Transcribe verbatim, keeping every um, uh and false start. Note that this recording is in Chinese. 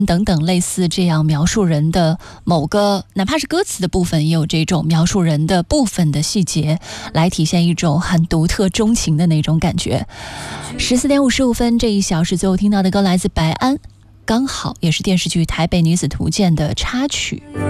等等类似这样描述人的某个，哪怕是歌词的部分，也有这种描述人的部分的细节，来体现一种很独特钟情的那种感觉。十四点五十五分，这一小时最后听到的歌来自白安，刚好也是电视剧《台北女子图鉴》的插曲。